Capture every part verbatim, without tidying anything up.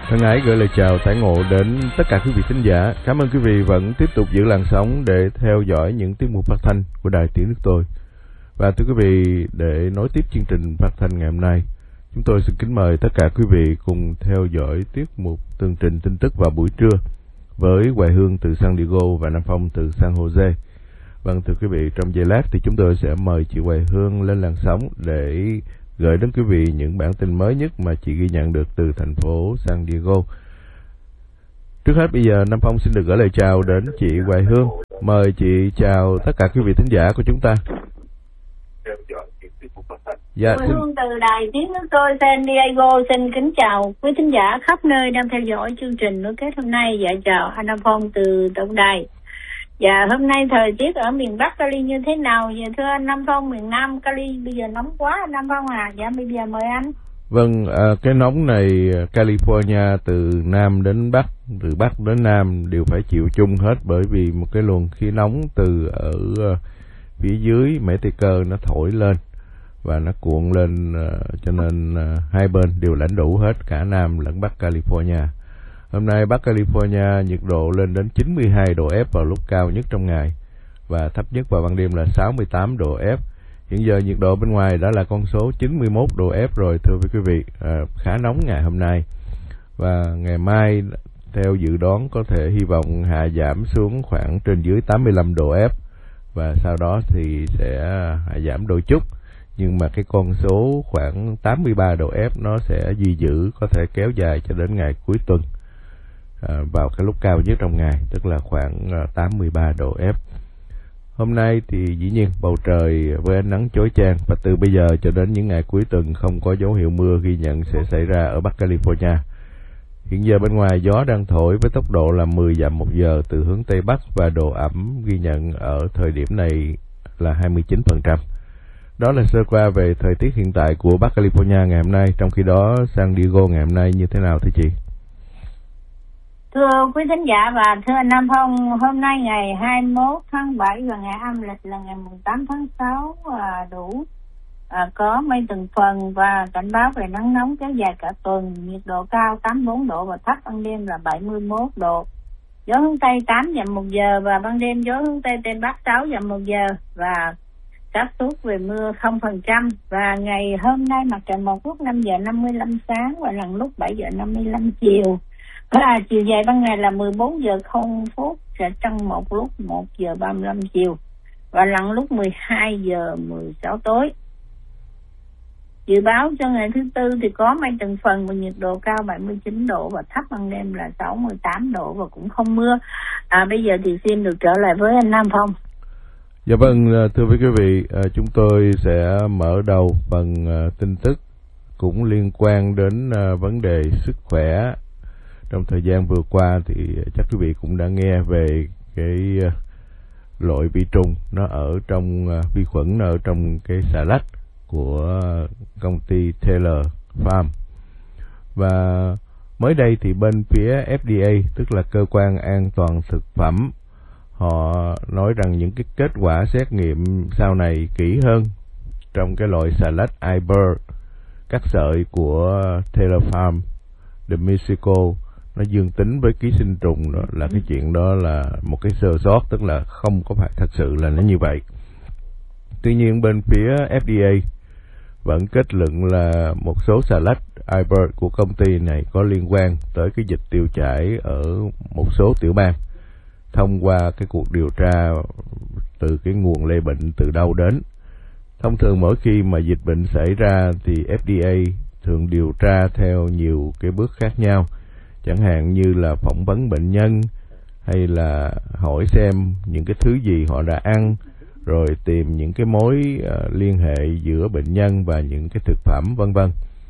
Thân ái gửi lời chào tái ngộ đến tất cả quý vị thính giả. Cảm ơn quý vị vẫn tiếp tục giữ làn sóng để theo dõi những tiết mục phát thanh của Đài Tiếng Nước Tôi. Và thưa quý vị, để nối tiếp chương trình phát thanh ngày hôm nay, chúng tôi xin kính mời tất cả quý vị cùng theo dõi tiết mục tường trình tin tức vào buổi trưa với Hoài Hương từ San Diego và Nam Phong từ San Jose. Vâng, thưa quý vị, trong giây lát thì chúng tôi sẽ mời chị Hoài Hương lên làn sóng để gửi đến quý vị những bản tin mới nhất mà chị ghi nhận được từ thành phố San Diego. Trước hết bây giờ Nam Phong xin được gửi lời chào đến chị Hoài Hương. Mời chị chào tất cả quý vị thính giả của chúng ta. Dạ, Hoài Hương từ Đài Tiếng Nước Tôi San Diego xin kính chào quý thính giả khắp nơi đang theo dõi chương trình nối kết hôm nay. Dạ chào anh Nam Phong từ tổng đài. Dạ hôm nay thời tiết ở miền Bắc Cali như thế nào? Dạ thưa anh Nam Phong, miền Nam Cali bây giờ nóng quá anh Nam Phong à. Dạ bây giờ mời anh. Vâng, à, cái nóng này California từ Nam đến Bắc, từ Bắc đến Nam đều phải chịu chung hết, bởi vì một cái luồng khí nóng từ ở uh, phía dưới Mexico nó thổi lên và nó cuộn lên, uh, cho nên uh, hai bên đều lãnh đủ hết, cả Nam lẫn Bắc California. Hôm nay Bắc California nhiệt độ lên đến chín mươi hai độ F vào lúc cao nhất trong ngày và thấp nhất vào ban đêm là sáu mươi tám độ F. Hiện giờ nhiệt độ bên ngoài đã là con số chín mươi mốt độ F rồi thưa quý vị, à, khá nóng ngày hôm nay. Và ngày mai theo dự đoán có thể hy vọng hạ giảm xuống khoảng trên dưới tám mươi lăm độ F và sau đó thì sẽ hạ giảm đôi chút. Nhưng mà cái con số khoảng tám mươi ba độ F nó sẽ duy giữ, có thể kéo dài cho đến ngày cuối tuần. À, vào cái lúc cao nhất trong ngày, tức là khoảng à, tám mươi ba độ F. Hôm nay thì dĩ nhiên bầu trời với ánh nắng chói chang và từ bây giờ cho đến những ngày cuối tuần không có dấu hiệu mưa ghi nhận sẽ xảy ra ở Bắc California. Hiện giờ bên ngoài gió đang thổi với tốc độ là mười dặm một giờ từ hướng Tây Bắc và độ ẩm ghi nhận ở thời điểm này là hai mươi chín phần trăm. Đó là sơ qua về thời tiết hiện tại của Bắc California ngày hôm nay. Trong khi đó San Diego ngày hôm nay như thế nào thưa chị? Thưa quý thính giả và thưa anh Nam Phong, hôm nay ngày hai mươi mốt tháng bảy và ngày âm lịch là ngày tám tháng sáu à, đủ à, có mây từng phần và cảnh báo về nắng nóng kéo dài cả tuần, nhiệt độ cao tám mươi bốn độ và thấp ban đêm là bảy mươi mốt độ. Gió hướng Tây tám dặm một giờ và ban đêm gió hướng Tây Tây Bắc sáu dặm một giờ và xác suất về mưa không phần trăm. Và ngày hôm nay mặt trời mọc lúc năm giờ năm mươi lăm sáng và lặn lúc bảy giờ năm mươi lăm chiều. À, chiều dài ban ngày là mười bốn giờ không phút, sẽ trăng một lúc một giờ ba mươi lăm chiều và lặn lúc mười hai giờ mười sáu tối. Dự báo cho ngày thứ tư thì có mây từng phần và nhiệt độ cao bảy mươi chín độ và thấp ban đêm là sáu mươi tám độ và cũng không mưa. À, bây giờ thì xin được trở lại với anh Nam Phong. Dạ vâng, thưa quý vị, chúng tôi sẽ mở đầu phần tin tức cũng liên quan đến vấn đề sức khỏe. Trong thời gian vừa qua thì chắc quý vị cũng đã nghe về cái loại vi trùng nó ở trong vi khuẩn nó ở trong cái xà lách của công ty Taylor Farm. Và mới đây thì bên phía F D A, tức là cơ quan an toàn thực phẩm, họ nói rằng những cái kết quả xét nghiệm sau này kỹ hơn trong cái loại xà lách iBird cắt sợi của Taylor Farm de Mexico nó dương tính với ký sinh trùng. Đó là cái chuyện đó là một cái sơ sót, tức là không có phải thật sự là nó như vậy. Tuy nhiên bên phía F D A vẫn kết luận là một số xà lách iBird của công ty này có liên quan tới cái dịch tiêu chảy ở một số tiểu bang. Thông qua cái cuộc điều tra từ cái nguồn lây bệnh từ đâu đến. Thông thường mỗi khi mà dịch bệnh xảy ra thì F D A thường điều tra theo nhiều cái bước khác nhau. Chẳng hạn như là phỏng vấn bệnh nhân, hay là hỏi xem những cái thứ gì họ đã ăn, rồi tìm những cái mối uh, liên hệ giữa bệnh nhân và những cái thực phẩm vân vân.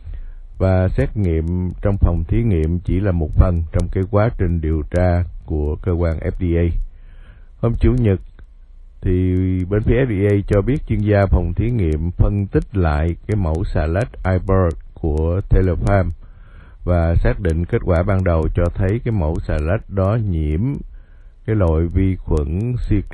Và xét nghiệm trong phòng thí nghiệm chỉ là một phần trong cái quá trình điều tra của cơ quan F D A. Hôm Chủ nhật thì bên phía F D A cho biết chuyên gia phòng thí nghiệm phân tích lại cái mẫu xà lách iBird của Taylor Farm và xác định kết quả ban đầu cho thấy cái mẫu xà lách đó nhiễm cái loại vi khuẩn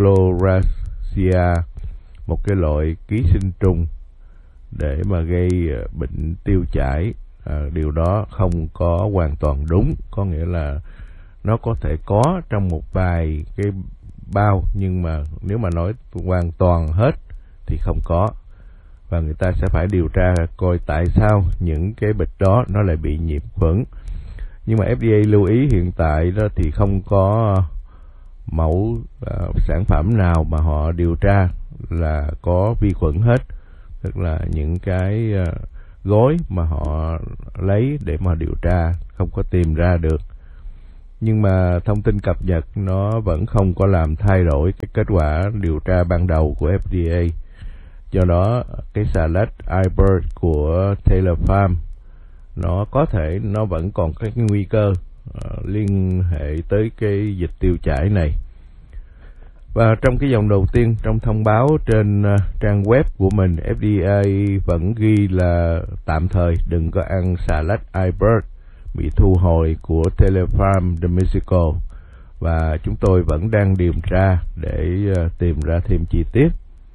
Cyclorachia, một cái loại ký sinh trùng để mà gây bệnh tiêu chảy à, điều đó không có hoàn toàn đúng. Có nghĩa là nó có thể có trong một vài cái bao, nhưng mà nếu mà nói hoàn toàn hết thì không có. Và người ta sẽ phải điều tra coi tại sao những cái bịch đó nó lại bị nhiễm khuẩn. Nhưng mà ép đê a lưu ý hiện tại đó thì không có mẫu uh, sản phẩm nào mà họ điều tra là có vi khuẩn hết. Tức là những cái uh, gói mà họ lấy để mà điều tra không có tìm ra được. Nhưng mà thông tin cập nhật nó vẫn không có làm thay đổi cái kết quả điều tra ban đầu của ép đê a. Do đó cái xà lách iBird của Taylor Farm nó có thể nó vẫn còn cái nguy cơ uh, liên hệ tới cái dịch tiêu chảy này. Và trong cái dòng đầu tiên trong thông báo trên uh, trang web của mình, ép đê a vẫn ghi là tạm thời đừng có ăn xà lách iBird bị thu hồi của Taylor Farm de Mexico, và chúng tôi vẫn đang điều tra để uh, tìm ra thêm chi tiết.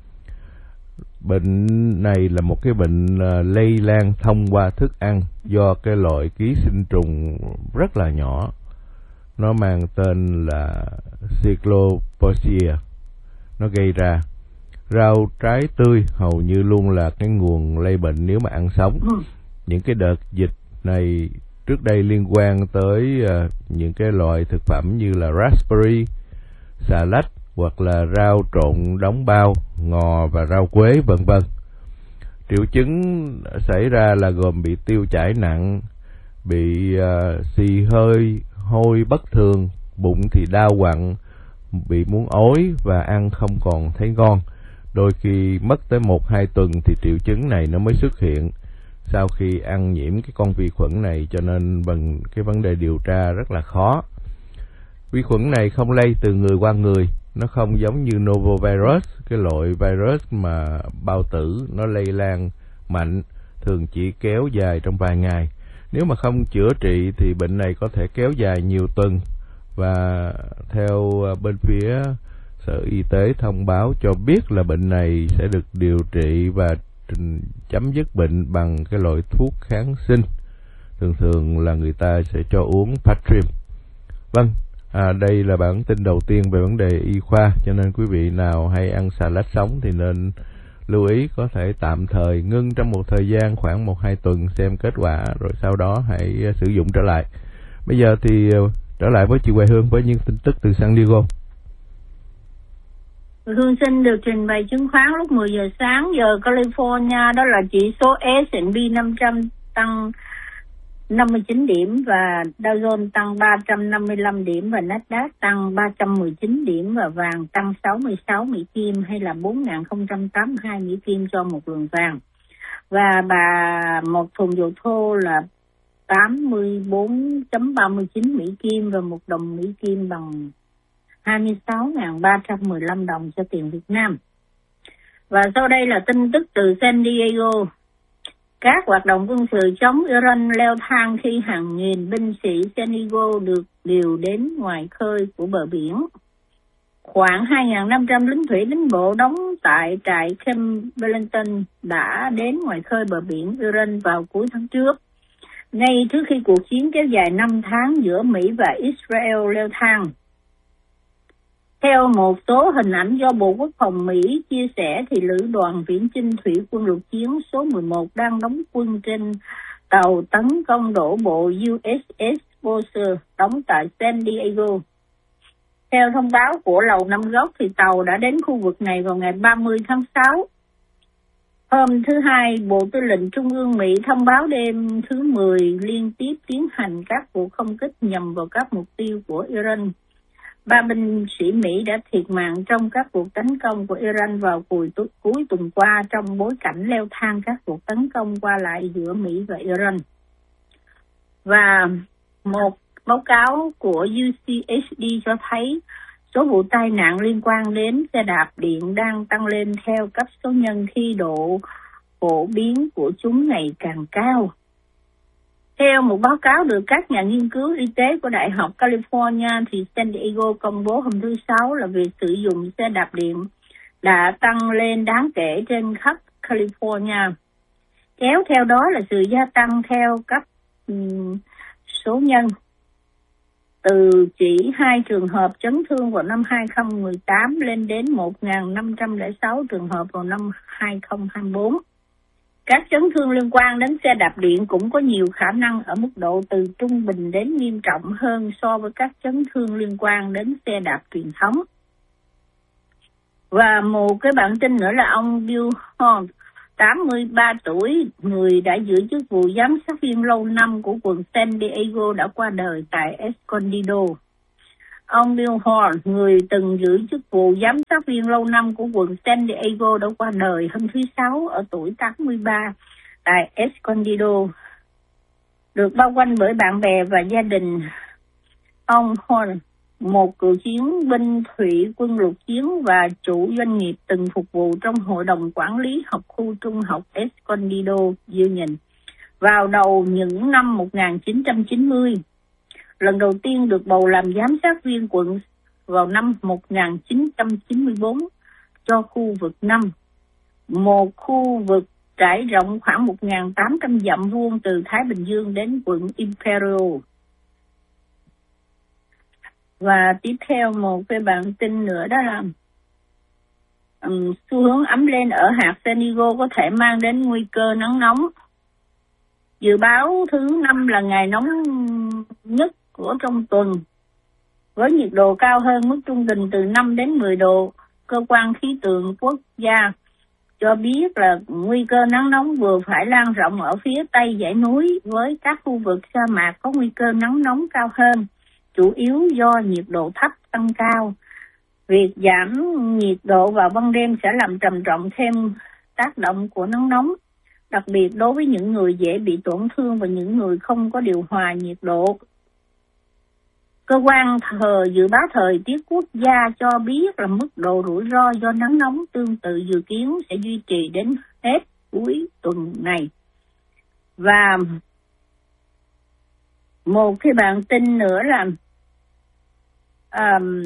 Bệnh này là một cái bệnh uh, lây lan thông qua thức ăn do cái loại ký sinh trùng rất là nhỏ. Nó mang tên là Cycloposia. Nó gây ra. Rau trái tươi hầu như luôn là cái nguồn lây bệnh nếu mà ăn sống. Những cái đợt dịch này trước đây liên quan tới uh, những cái loại thực phẩm như là raspberry, xà lách hoặc là rau trộn đóng bao, ngò và rau quế vân vân. Triệu chứng xảy ra là gồm bị tiêu chảy nặng, bị uh, xì hơi, hôi bất thường, bụng thì đau quặn, bị muốn ói và ăn không còn thấy ngon. Đôi khi mất tới một hai tuần thì triệu chứng này nó mới xuất hiện sau khi ăn nhiễm cái con vi khuẩn này, cho nên bằng cái vấn đề điều tra rất là khó. Vi khuẩn này không lây từ người qua người, nó không giống như Novovirus, cái loại virus mà bao tử nó lây lan mạnh, thường chỉ kéo dài trong vài ngày. Nếu mà không chữa trị thì bệnh này có thể kéo dài nhiều tuần, và theo bên phía Sở Y tế thông báo cho biết là bệnh này sẽ được điều trị và chấm dứt bệnh bằng cái loại thuốc kháng sinh. Thường thường là người ta sẽ cho uống Patrim. Vâng, à, đây là bản tin đầu tiên về vấn đề y khoa, cho nên quý vị nào hay ăn xà lách sống thì nên lưu ý có thể tạm thời ngưng trong một thời gian khoảng một hai tuần xem kết quả, rồi sau đó hãy sử dụng trở lại. Bây giờ thì trở lại với chị Hoài Hương với những tin tức từ San Diego. Hương xin được trình bày chứng khoán lúc mười giờ sáng giờ California, đó là chỉ số S and P năm trăm tăng năm mươi chín điểm và Dow Jones tăng ba trăm năm mươi lăm điểm và Nasdaq tăng ba trăm mười chín điểm và vàng tăng sáu mươi sáu Mỹ Kim hay là bốn nghìn không trăm tám mươi hai Mỹ Kim cho một lượng vàng. Và bà một thùng dầu thô là tám mươi bốn phẩy ba mươi chín Mỹ Kim và một đồng Mỹ Kim bằng hai mươi sáu nghìn ba trăm mười lăm đồng cho tiền Việt Nam. Và sau đây là tin tức từ San Diego. Các hoạt động quân sự chống Iran leo thang khi hàng nghìn binh sĩ San Diego được điều đến ngoài khơi của bờ biển. Khoảng hai nghìn năm trăm lính thủy lính bộ đóng tại trại Camp Pendleton đã đến ngoài khơi bờ biển Iran vào cuối tháng trước, ngay trước khi cuộc chiến kéo dài năm tháng giữa Mỹ và Israel leo thang. Theo một số hình ảnh do Bộ Quốc phòng Mỹ chia sẻ thì lữ đoàn viễn chinh thủy quân lục chiến số mười một đang đóng quân trên tàu tấn công đổ bộ U S S Bossier đóng tại San Diego. Theo thông báo của Lầu Năm Góc thì tàu đã đến khu vực này vào ngày ba mươi tháng sáu. Hôm thứ Hai, Bộ Tư lệnh Trung ương Mỹ thông báo đêm thứ mười liên tiếp tiến hành các vụ không kích nhằm vào các mục tiêu của Iran. Ba binh sĩ Mỹ đã thiệt mạng trong các cuộc tấn công của Iran vào cuối, cuối tuần qua trong bối cảnh leo thang các cuộc tấn công qua lại giữa Mỹ và Iran. Và một báo cáo của U C H D cho thấy số vụ tai nạn liên quan đến xe đạp điện đang tăng lên theo cấp số nhân khi độ phổ biến của chúng ngày càng cao. Theo một báo cáo được các nhà nghiên cứu y tế của Đại học California, thì San Diego công bố hôm thứ Sáu là việc sử dụng xe đạp điện đã tăng lên đáng kể trên khắp California. Kéo theo đó là sự gia tăng theo cấp um, số nhân. Từ chỉ hai trường hợp chấn thương vào năm hai không một tám lên đến một nghìn năm trăm lẻ sáu trường hợp vào năm hai không hai tư. Các chấn thương liên quan đến xe đạp điện cũng có nhiều khả năng ở mức độ từ trung bình đến nghiêm trọng hơn so với các chấn thương liên quan đến xe đạp truyền thống. Và một cái bản tin nữa là ông Bill Horn, tám mươi ba tuổi, người đã giữ chức vụ giám sát viên lâu năm của quận San Diego đã qua đời tại Escondido. Ông Bill Horn, người từng giữ chức vụ giám sát viên lâu năm của quận San Diego đã qua đời hôm thứ Sáu ở tuổi tám mươi ba tại Escondido. Được bao quanh bởi bạn bè và gia đình, ông Horn, một cựu chiến binh thủy quân lục chiến và chủ doanh nghiệp từng phục vụ trong hội đồng quản lý học khu trung học Escondido Union vào đầu những năm một nghìn chín trăm chín mươi. Lần đầu tiên được bầu làm giám sát viên quận vào năm một nghìn chín trăm chín mươi tư cho khu vực năm, một khu vực trải rộng khoảng một nghìn tám trăm dặm vuông từ Thái Bình Dương đến quận Imperial. Và tiếp theo một cái bản tin nữa đó là um, xu hướng ấm lên ở hạt San Diego có thể mang đến nguy cơ nắng nóng. Dự báo thứ năm là ngày nóng nhất của trong tuần, với nhiệt độ cao hơn mức trung bình từ năm đến mười độ. Cơ quan khí tượng quốc gia cho biết là nguy cơ nắng nóng vừa phải lan rộng ở phía tây dãy núi, với các khu vực sa mạc có nguy cơ nắng nóng cao hơn, chủ yếu do nhiệt độ thấp tăng cao. Việc giảm nhiệt độ vào ban đêm sẽ làm trầm trọng thêm tác động của nắng nóng, đặc biệt đối với những người dễ bị tổn thương và những người không có điều hòa nhiệt độ. Cơ quan thời dự báo thời tiết quốc gia cho biết là mức độ rủi ro do nắng nóng tương tự dự kiến sẽ duy trì đến hết cuối tuần này. Và một cái bản tin nữa là um,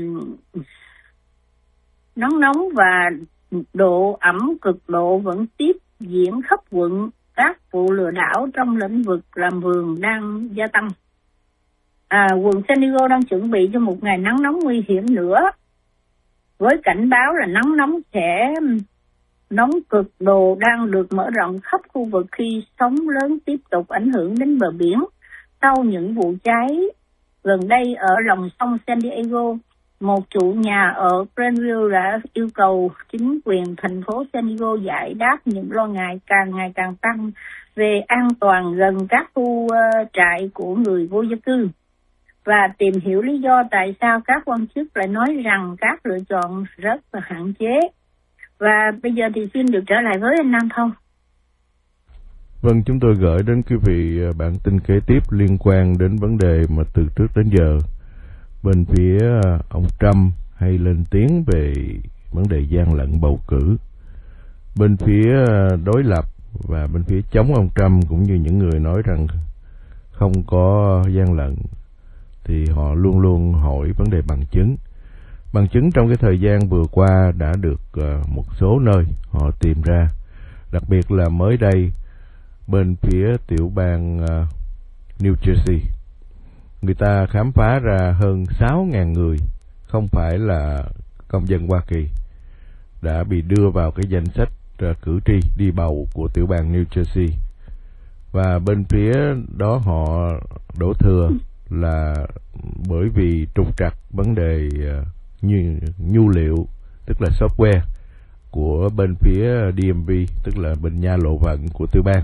nắng nóng và độ ẩm cực độ vẫn tiếp diễn khắp quận. Các vụ lừa đảo trong lĩnh vực làm vườn đang gia tăng. À, quận San Diego đang chuẩn bị cho một ngày nắng nóng nguy hiểm nữa, với cảnh báo là nắng nóng sẽ nóng cực độ đang được mở rộng khắp khu vực khi sóng lớn tiếp tục ảnh hưởng đến bờ biển. Sau những vụ cháy gần đây ở lòng sông San Diego, một chủ nhà ở Greenville đã yêu cầu chính quyền thành phố San Diego giải đáp những lo ngại càng ngày càng tăng về an toàn gần các khu uh, trại của người vô gia cư, và tìm hiểu lý do tại sao các quan chức lại nói rằng các lựa chọn rất là hạn chế. Và bây giờ thì xin được trở lại với anh Nam Thông. Vâng, chúng tôi gửi đến quý vị bản tin kế tiếp liên quan đến vấn đề mà từ trước đến giờ bên phía ông Trump hay lên tiếng về vấn đề gian lận bầu cử. Bên phía đối lập và bên phía chống ông Trump cũng như những người nói rằng không có gian lận thì họ luôn luôn hỏi vấn đề bằng chứng. Bằng chứng trong cái thời gian vừa qua đã được uh, một số nơi họ tìm ra, đặc biệt là mới đây bên phía tiểu bang uh, New Jersey, người ta khám phá ra hơn sáu nghìn người không phải là công dân Hoa Kỳ đã bị đưa vào cái danh sách uh, cử tri đi bầu của tiểu bang New Jersey. Và bên phía đó họ đổ thừa là bởi vì trục trặc vấn đề uh, như nhu liệu, tức là software của bên phía đê em vê, tức là bên nha lộ vận của tiểu bang.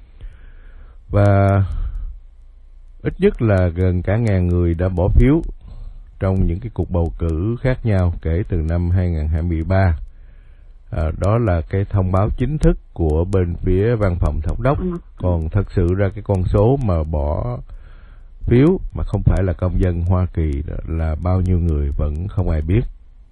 Và ít nhất là gần cả ngàn người đã bỏ phiếu trong những cái cuộc bầu cử khác nhau kể từ năm hai không hai ba. À, đó là cái thông báo chính thức của bên phía văn phòng thống đốc. Còn thật sự ra cái con số mà bỏ phiếu mà không phải là công dân Hoa Kỳ là bao nhiêu người vẫn không ai biết.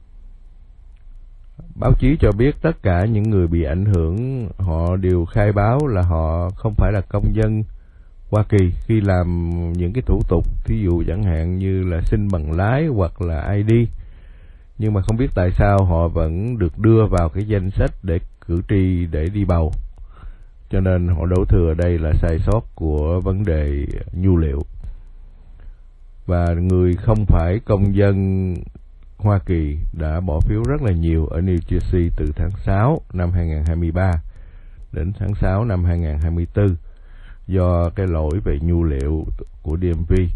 Báo chí cho biết tất cả những người bị ảnh hưởng họ đều khai báo là họ không phải là công dân Hoa Kỳ khi làm những cái thủ tục, thí dụ chẳng hạn như là xin bằng lái hoặc là i đê. Nhưng mà không biết tại sao họ vẫn được đưa vào cái danh sách để cử tri để đi bầu. cho nên họ đổ thừa đây là sai sót của vấn đề nhu liệu. Và người không phải công dân Hoa Kỳ đã bỏ phiếu rất là nhiều ở New Jersey từ tháng sáu năm hai nghìn không trăm hai mươi ba đến tháng sáu năm hai nghìn không trăm hai mươi tư do cái lỗi về nhu liệu của đê em vê.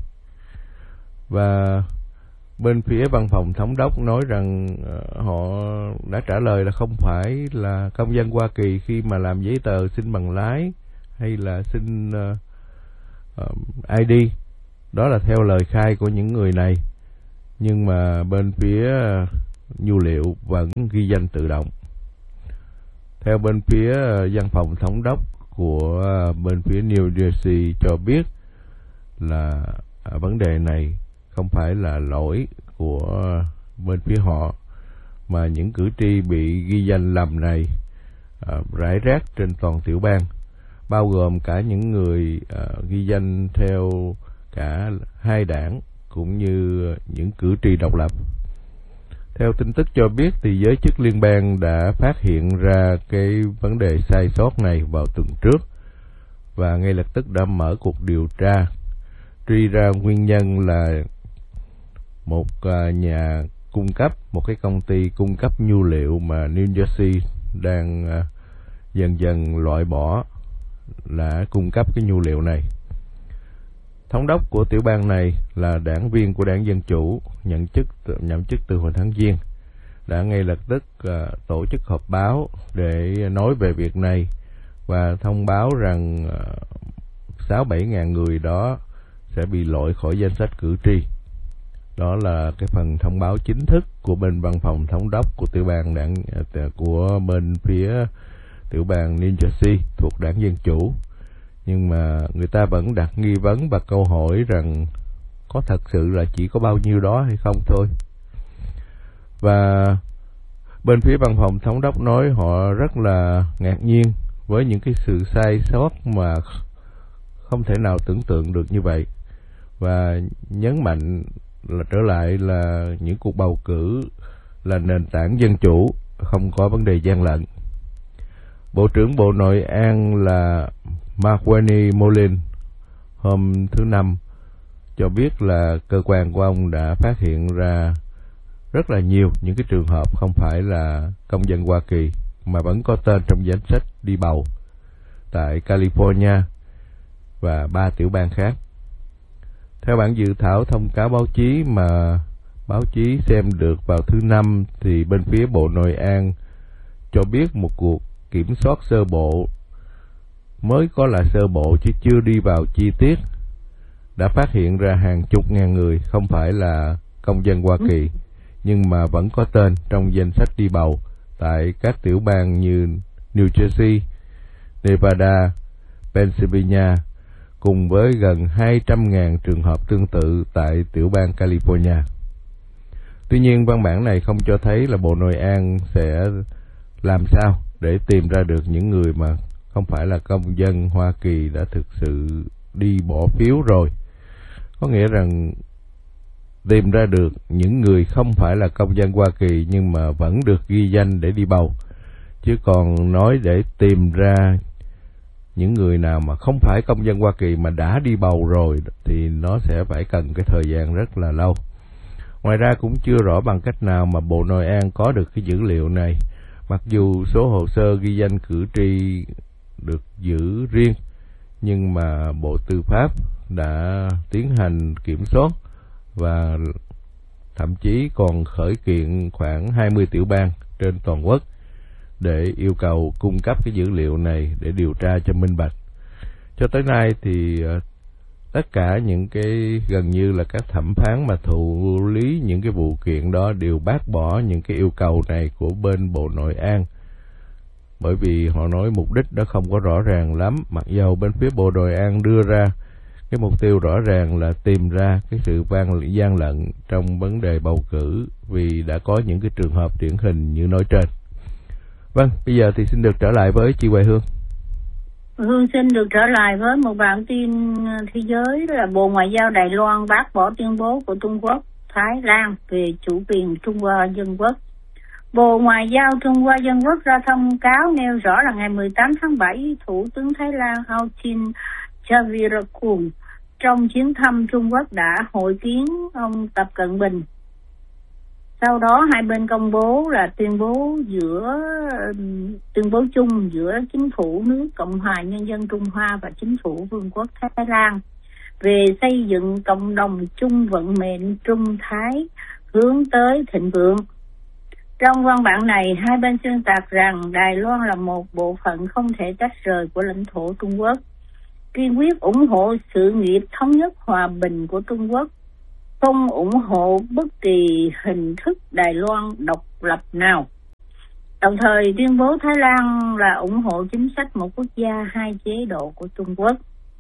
Và bên phía văn phòng thống đốc nói rằng uh, họ đã trả lời là không phải là công dân Hoa Kỳ khi mà làm giấy tờ xin bằng lái hay là xin uh, uh, i đê. Đó là theo lời khai của những người này. Nhưng mà bên phía uh, nhu liệu vẫn ghi danh tự động. Theo bên phía uh, văn phòng thống đốc của uh, bên phía New Jersey cho biết là uh, vấn đề này không phải là lỗi của bên phía họ, mà những cử tri bị ghi danh lầm này uh, rải rác trên toàn tiểu bang, bao gồm cả những người uh, ghi danh theo cả hai đảng cũng như những cử tri độc lập. Theo tin tức cho biết thì giới chức liên bang đã phát hiện ra cái vấn đề sai sót này vào tuần trước và ngay lập tức đã mở cuộc điều tra truy ra nguyên nhân là một uh, nhà cung cấp, một cái công ty cung cấp nhu liệu mà New Jersey đang uh, dần dần loại bỏ là cung cấp cái nhu liệu này. Thống đốc của tiểu bang này là đảng viên của đảng Dân Chủ, nhận chức nhậm chức từ hồi tháng Giêng, đã ngay lập tức uh, tổ chức họp báo để nói về việc này và thông báo rằng sáu uh, bảy ngàn người đó sẽ bị loại khỏi danh sách cử tri. Đó là cái phần thông báo chính thức của bên văn phòng thống đốc của tiểu bang đảng của bên phía tiểu bang New Jersey thuộc đảng Dân Chủ. Nhưng mà người ta vẫn đặt nghi vấn và câu hỏi rằng có thật sự là chỉ có bao nhiêu đó hay không thôi. Và bên phía văn phòng thống đốc nói họ rất là ngạc nhiên với những cái sự sai sót mà không thể nào tưởng tượng được như vậy, và nhấn mạnh là trở lại là những cuộc bầu cử là nền tảng dân chủ, không có vấn đề gian lận. Bộ trưởng Bộ Nội an là Markwayne Mullin hôm thứ Năm cho biết là cơ quan của ông đã phát hiện ra rất là nhiều những cái trường hợp không phải là công dân Hoa Kỳ mà vẫn có tên trong danh sách đi bầu tại California và ba tiểu bang khác. Theo bản dự thảo thông cáo báo chí mà báo chí xem được vào thứ Năm thì bên phía Bộ Nội an cho biết một cuộc kiểm soát sơ bộ, mới có là sơ bộ chứ chưa đi vào chi tiết, đã phát hiện ra hàng chục ngàn người không phải là công dân Hoa Kỳ nhưng mà vẫn có tên trong danh sách đi bầu tại các tiểu bang như New Jersey, Nevada, Pennsylvania, cùng với gần hai trăm ngàn trường hợp tương tự tại tiểu bang California. Tuy nhiên, văn bản này không cho thấy là Bộ Nội an sẽ làm sao để tìm ra được những người mà không phải là công dân Hoa Kỳ đã thực sự đi bỏ phiếu rồi. Có nghĩa rằng tìm ra được những người không phải là công dân Hoa Kỳ nhưng mà vẫn được ghi danh để đi bầu. Chứ còn nói để tìm ra những người nào mà không phải công dân Hoa Kỳ mà đã đi bầu rồi thì nó sẽ phải cần cái thời gian rất là lâu. Ngoài ra cũng chưa rõ bằng cách nào mà Bộ Nội an có được cái dữ liệu này. Mặc dù số hồ sơ ghi danh cử tri được giữ riêng, nhưng mà Bộ Tư pháp đã tiến hành kiểm soát và thậm chí còn khởi kiện khoảng hai mươi tiểu bang trên toàn quốc để yêu cầu cung cấp cái dữ liệu này để điều tra cho minh bạch. Cho tới nay thì tất cả những cái gần như là các thẩm phán mà thụ lý những cái vụ kiện đó đều bác bỏ những cái yêu cầu này của bên Bộ Nội an, bởi vì họ nói mục đích đó không có rõ ràng lắm, mặc dầu bên phía Bộ Nội an đưa ra cái mục tiêu rõ ràng là tìm ra cái sự vang gian lận trong vấn đề bầu cử, vì đã có những cái trường hợp điển hình như nói trên. Vâng, bây giờ thì xin được trở lại với chị Hoài Hương. Hương xin được trở lại với một bản tin thế giới là Bộ Ngoại giao Đài Loan bác bỏ tuyên bố của Trung Quốc, Thái Lan về chủ quyền Trung Hoa Dân Quốc. Bộ Ngoại giao Trung Hoa Dân Quốc ra thông cáo nêu rõ là ngày mười tám tháng bảy, Thủ tướng Thái Lan Autin Javirakul trong chuyến thăm Trung Quốc đã hội kiến ông Tập Cận Bình. Sau đó hai bên công bố là tuyên bố giữa tuyên bố chung giữa chính phủ nước Cộng hòa Nhân dân Trung Hoa và chính phủ Vương quốc Thái Lan về xây dựng cộng đồng chung vận mệnh Trung Thái hướng tới thịnh vượng. Trong văn bản này, hai bên xuyên tạc rằng Đài Loan là một bộ phận không thể tách rời của lãnh thổ Trung Quốc, kiên quyết ủng hộ sự nghiệp thống nhất hòa bình của Trung Quốc, không ủng hộ bất kỳ hình thức Đài Loan độc lập nào. Đồng thời tuyên bố Thái Lan là ủng hộ chính sách một quốc gia hai chế độ của Trung Quốc.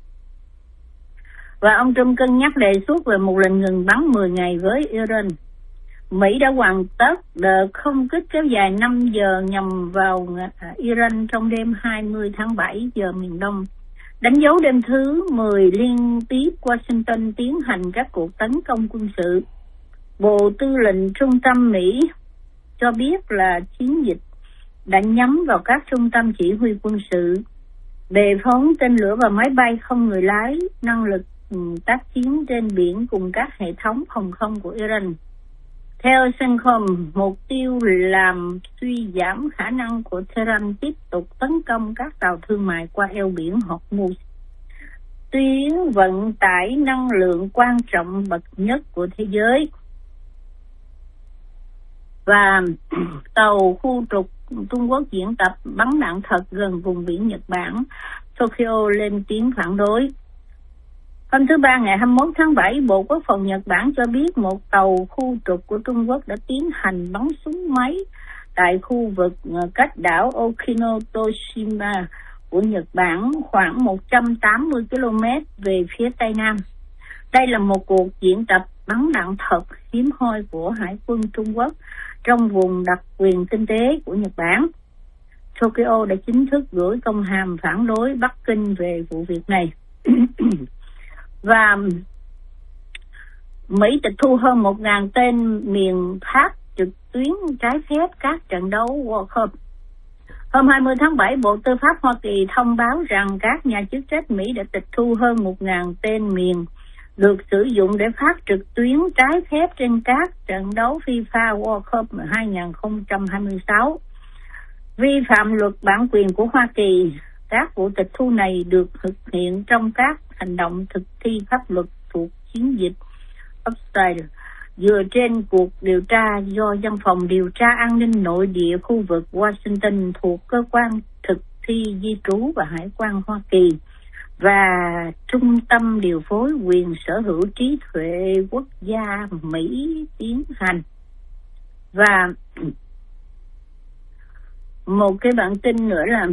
Và ông Trump cân nhắc đề xuất về một lệnh ngừng bắn mười ngày với Iran. Mỹ đã hoàn tất đợt không kích kéo dài năm giờ nhằm vào Iran trong đêm hai mươi tháng bảy giờ miền Đông, đánh dấu đêm thứ mười liên tiếp Washington tiến hành các cuộc tấn công quân sự. Bộ Tư lệnh Trung tâm Mỹ cho biết là chiến dịch đã nhắm vào các trung tâm chỉ huy quân sự, đề phóng tên lửa và máy bay không người lái, năng lực tác chiến trên biển cùng các hệ thống phòng không của Iran. Theo CENTCOM, mục tiêu làm suy giảm khả năng của Tehran tiếp tục tấn công các tàu thương mại qua eo biển Hormuz, tuyến vận tải năng lượng quan trọng bậc nhất của thế giới. Và tàu khu trục Trung Quốc diễn tập bắn đạn thật gần vùng biển Nhật Bản, Tokyo lên tiếng phản đối. Hôm thứ Ba ngày hai mươi mốt tháng bảy, Bộ Quốc phòng Nhật Bản cho biết một tàu khu trục của Trung Quốc đã tiến hành bắn súng máy tại khu vực cách đảo Okinotoshima của Nhật Bản khoảng một trăm tám mươi ki lô mét về phía Tây Nam. Đây là một cuộc diễn tập bắn đạn thật hiếm hoi của Hải quân Trung Quốc trong vùng đặc quyền kinh tế của Nhật Bản. Tokyo đã chính thức gửi công hàm phản đối Bắc Kinh về vụ việc này. Và Mỹ tịch thu hơn một nghìn tên miền phát trực tuyến trái phép các trận đấu World Cup. Hôm hai mươi tháng bảy, Bộ Tư pháp Hoa Kỳ thông báo rằng các nhà chức trách Mỹ đã tịch thu hơn một nghìn tên miền được sử dụng để phát trực tuyến trái phép trên các trận đấu FIFA World Cup hai không hai sáu. Vi phạm luật bản quyền của Hoa Kỳ, các vụ tịch thu này được thực hiện trong các hành động thực thi pháp luật thuộc chiến dịch Upside, dựa trên cuộc điều tra do Văn phòng Điều tra An ninh Nội địa khu vực Washington thuộc Cơ quan Thực thi Di trú và Hải quan Hoa Kỳ và Trung tâm Điều phối quyền sở hữu trí tuệ quốc gia Mỹ tiến hành. Và một cái bản tin nữa là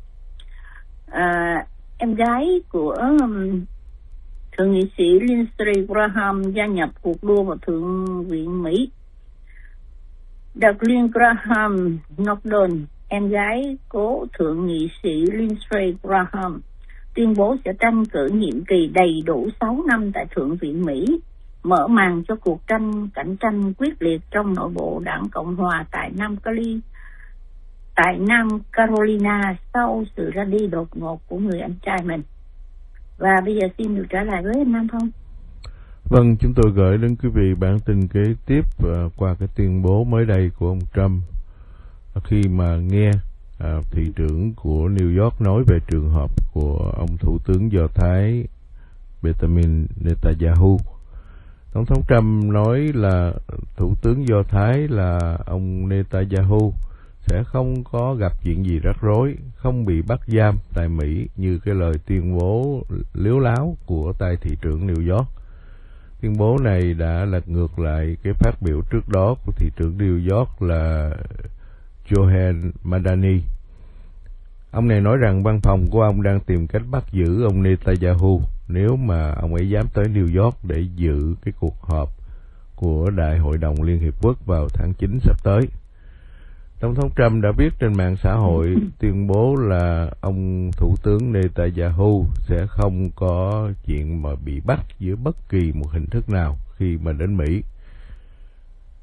à, em gái của um, thượng nghị sĩ Lindsey Graham gia nhập cuộc đua vào Thượng viện Mỹ. Darlene Graham Nordon, em gái của thượng nghị sĩ Lindsey Graham, tuyên bố sẽ tranh cử nhiệm kỳ đầy đủ sáu năm tại Thượng viện Mỹ, mở màn cho cuộc tranh cạnh tranh quyết liệt trong nội bộ Đảng Cộng hòa tại Nam Cali, tại Nam Carolina sau sự ra đi đột ngột của người anh trai mình. Và bây giờ xin được trả lời với anh Nam Phong. Vâng, chúng tôi gửi đến quý vị bản tin kế tiếp uh, qua cái tuyên bố mới đây của ông Trump uh, khi mà nghe uh, thị trưởng của New York nói về trường hợp của ông thủ tướng Do Thái Benjamin Netanyahu. Tổng thống Trump nói là thủ tướng Do Thái là ông Netanyahu sẽ không có gặp chuyện gì rắc rối, không bị bắt giam tại Mỹ như cái lời tuyên bố liếu láo của tay thị trưởng New York. Tuyên bố này đã lật ngược lại cái phát biểu trước đó của thị trưởng New York là Johan Madani. Ông này nói rằng văn phòng của ông đang tìm cách bắt giữ ông Netanyahu nếu mà ông ấy dám tới New York để dự cái cuộc họp của Đại hội đồng Liên Hiệp Quốc vào tháng chín sắp tới. Tổng thống Trump đã viết trên mạng xã hội tuyên bố là ông thủ tướng Netanyahu sẽ không có chuyện mà bị bắt dưới bất kỳ một hình thức nào khi mà đến Mỹ.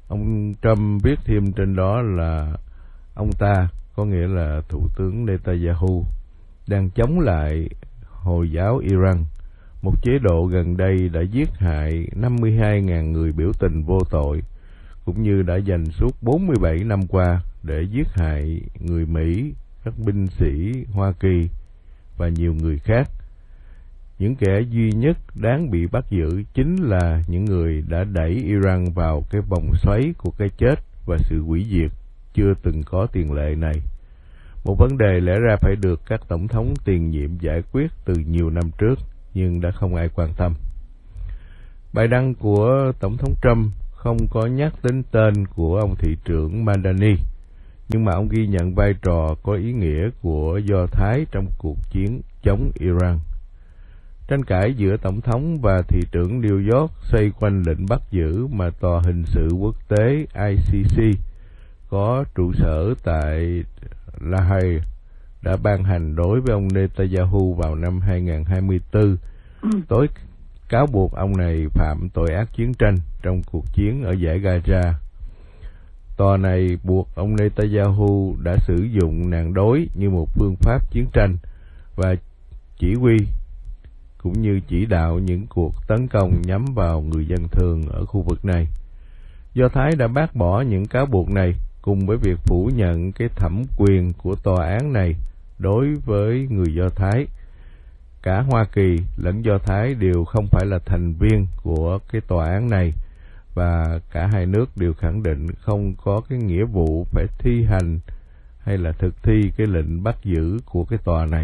ông Trump viết thêm trên đó là ông ta, có nghĩa là Thủ tướng Netanyahu, đang chống lại Hồi giáo Iran, một chế độ gần đây đã giết hại năm mươi hai nghìn người biểu tình vô tội, cũng như đã dành suốt bốn mươi bảy năm qua để giết hại người Mỹ, các binh sĩ Hoa Kỳ và nhiều người khác. Những kẻ duy nhất đáng bị bắt giữ chính là những người đã đẩy Iran vào cái vòng xoáy của cái chết và sự hủy diệt chưa từng có tiền lệ này. Một vấn đề lẽ ra phải được các tổng thống tiền nhiệm giải quyết từ nhiều năm trước, nhưng đã không ai quan tâm. Bài đăng của Tổng thống Trump không có nhắc đến tên của ông thị trưởng Madani, nhưng mà ông ghi nhận vai trò có ý nghĩa của Do Thái trong cuộc chiến chống Iran. Tranh cãi giữa Tổng thống và thị trưởng New York xoay quanh lệnh bắt giữ mà Tòa hình sự quốc tế I C C có trụ sở tại La Haye đã ban hành đối với ông Netanyahu vào năm hai nghìn không trăm hai mươi tư, tối cáo buộc ông này phạm tội ác chiến tranh trong cuộc chiến ở dải Gaza. Tòa này buộc ông Netanyahu đã sử dụng nạn đối như một phương pháp chiến tranh và chỉ huy cũng như chỉ đạo những cuộc tấn công nhắm vào người dân thường ở khu vực này. Do Thái đã bác bỏ những cáo buộc này cùng với việc phủ nhận cái thẩm quyền của tòa án này đối với người Do Thái. Cả Hoa Kỳ lẫn Do Thái đều không phải là thành viên của cái tòa án này, và cả hai nước đều khẳng định không có cái nghĩa vụ phải thi hành hay là thực thi cái lệnh bắt giữ của cái tòa này.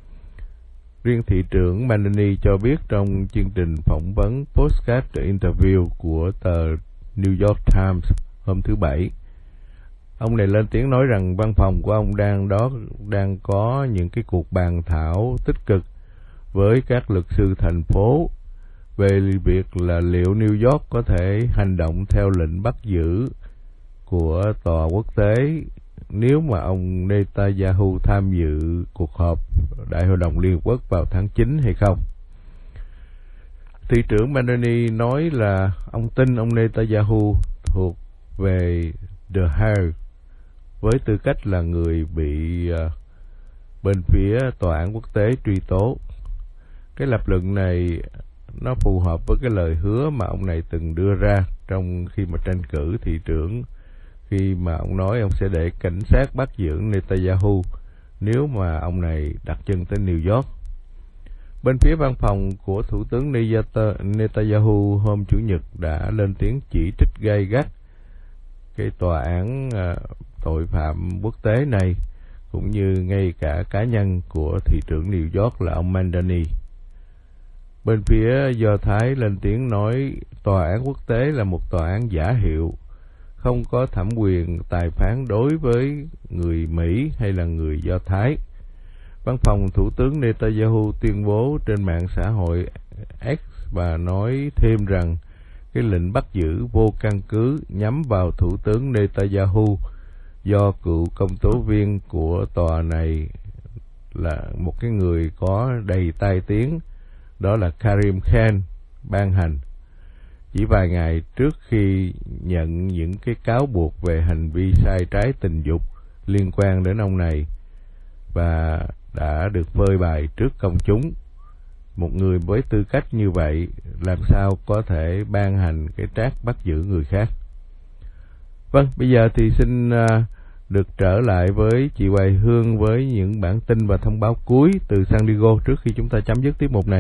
Riêng thị trưởng Madani cho biết trong chương trình phỏng vấn Postcard Interview của tờ New York Times hôm thứ Bảy, ông này lên tiếng nói rằng văn phòng của ông đang đó đang có những cái cuộc bàn thảo tích cực với các luật sư thành phố về việc là liệu New York có thể hành động theo lệnh bắt giữ của tòa quốc tế nếu mà ông Netanyahu tham dự cuộc họp Đại hội đồng Liên Hợp Quốc vào tháng chín hay không. Thị trưởng Madani nói là ông tin ông Netanyahu thuộc về The Hague với tư cách là người bị uh, bên phía tòa án quốc tế truy tố. Cái lập luận này nó phù hợp với cái lời hứa mà ông này từng đưa ra trong khi mà tranh cử thị trưởng, khi mà ông nói ông sẽ để cảnh sát bắt giữ Netanyahu nếu mà ông này đặt chân tới New York. Bên phía văn phòng của Thủ tướng Netanyahu hôm Chủ nhật đã lên tiếng chỉ trích gay gắt cái tòa án uh, tội phạm quốc tế này, cũng như ngay cả cá nhân của thị trưởng New York là ông Madani. Bên phía Do Thái lên tiếng nói tòa án quốc tế là một tòa án giả hiệu, không có thẩm quyền tài phán đối với người Mỹ hay là người Do Thái. Văn phòng Thủ tướng Netanyahu tuyên bố trên mạng xã hội X và nói thêm rằng cái lệnh bắt giữ vô căn cứ nhắm vào Thủ tướng Netanyahu do cựu công tố viên của tòa này là một cái người có đầy tai tiếng, đó là Karim Khan, ban hành chỉ vài ngày trước khi nhận những cái cáo buộc về hành vi sai trái tình dục liên quan đến ông này và đã được phơi bày trước công chúng. Một người với tư cách như vậy làm sao có thể ban hành cái trác bắt giữ người khác. Vâng, bây giờ thì xin uh, được trở lại với chị Hoài Hương với những bản tin và thông báo cuối từ San Diego trước khi chúng ta chấm dứt tiết mục này.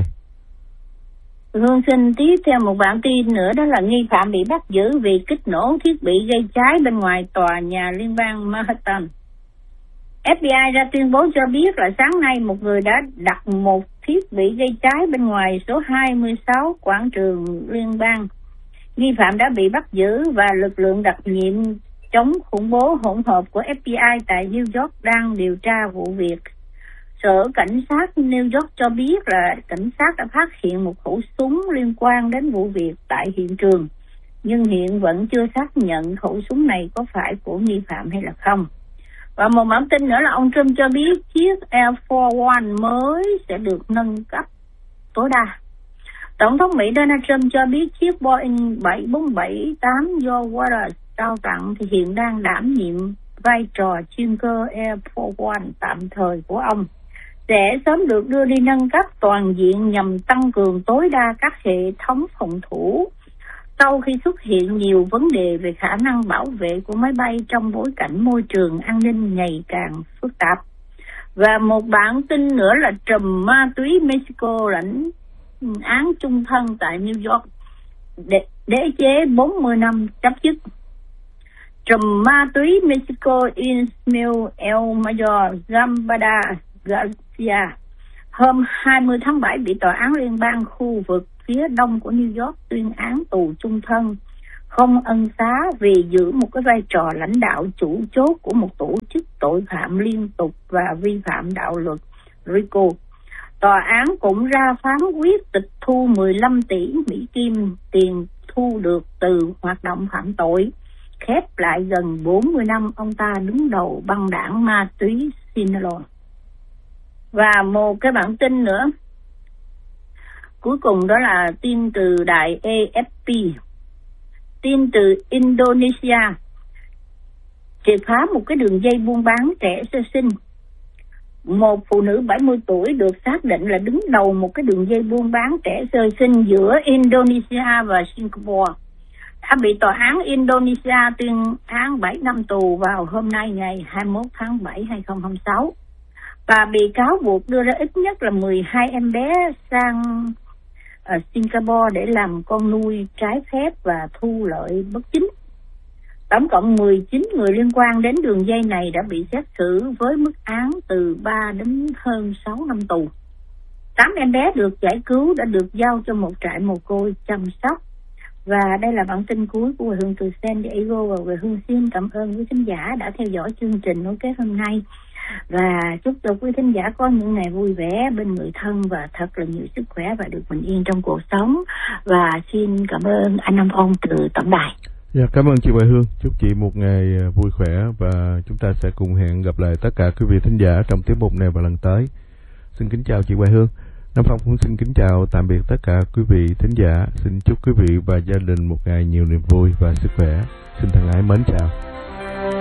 Hương xin tiếp theo một bản tin nữa, đó là nghi phạm bị bắt giữ vì kích nổ thiết bị gây cháy bên ngoài tòa nhà liên bang Manhattan. F B I ra tuyên bố cho biết là sáng nay một người đã đặt một thiết bị gây cháy bên ngoài số hai mươi sáu quảng trường liên bang. Nghi phạm đã bị bắt giữ và lực lượng đặc nhiệm chống khủng bố hỗn hợp của F B I tại New York đang điều tra vụ việc. Sở Cảnh sát New York cho biết là cảnh sát đã phát hiện một khẩu súng liên quan đến vụ việc tại hiện trường, nhưng hiện vẫn chưa xác nhận khẩu súng này có phải của nghi phạm hay là không. Và một bản tin nữa là ông Trump cho biết chiếc Air Force One mới sẽ được nâng cấp tối đa. Tổng thống Mỹ Donald Trump cho biết chiếc Boeing bảy bốn bảy tám do Waters trao tặng thì hiện đang đảm nhiệm vai trò chuyên cơ Air Force One tạm thời của ông, sẽ sớm được đưa đi nâng cấp toàn diện nhằm tăng cường tối đa các hệ thống phòng thủ sau khi xuất hiện nhiều vấn đề về khả năng bảo vệ của máy bay trong bối cảnh môi trường an ninh ngày càng phức tạp. Và một bản tin nữa là trùm ma túy Mexico lãnh án chung thân tại New York, đế, đế chế bốn mươi năm chấm dứt. Trùm ma túy Mexico Ismael El Mayor Zambada Garcia hôm hai mươi tháng bảy bị tòa án liên bang khu vực phía đông của New York tuyên án tù chung thân, không ân xá vì giữ một cái vai trò lãnh đạo chủ chốt của một tổ chức tội phạm liên tục và vi phạm đạo luật RICO. Tòa án cũng ra phán quyết tịch thu mười lăm tỷ Mỹ Kim tiền thu được từ hoạt động phạm tội, khép lại gần bốn mươi năm ông ta đứng đầu băng đảng ma túy Sinaloa. Và một cái bản tin nữa cuối cùng đó là tin từ đài A F P. Tin từ Indonesia triệt phá một cái đường dây buôn bán trẻ sơ sinh. Một phụ nữ bảy mươi tuổi được xác định là đứng đầu một cái đường dây buôn bán trẻ sơ sinh giữa Indonesia và Singapore đã bị tòa án Indonesia tuyên án bảy năm tù vào hôm nay ngày hai mươi mốt tháng bảy hai nghìn không trăm hai mươi sáu. Và bị cáo buộc đưa ra ít nhất là mười hai em bé sang ở Singapore để làm con nuôi trái phép và thu lợi bất chính. Tổng cộng mười chín người liên quan đến đường dây này đã bị xét xử với mức án từ ba đến hơn sáu năm tù. tám em bé được giải cứu đã được giao cho một trại mồ côi chăm sóc. Và đây là bản tin cuối của Quê Hương từ San Diego, và Quê Hương xin cảm ơn quý khán giả đã theo dõi chương trình nối kết hôm nay. Và chúc cho quý thính giả có những ngày vui vẻ bên người thân và thật là nhiều sức khỏe và được bình yên trong cuộc sống. Và xin cảm ơn anh Nam Phong từ tổng đài. Dạ, cảm ơn chị Hoài Hương. Chúc chị một ngày vui khỏe và chúng ta sẽ cùng hẹn gặp lại tất cả quý vị thính giả trong tiết mục này vào lần tới. Xin kính chào chị Hoài Hương. Nam Phong cũng xin kính chào tạm biệt tất cả quý vị thính giả. Xin chúc quý vị và gia đình một ngày nhiều niềm vui và sức khỏe. Xin thân ái mến chào.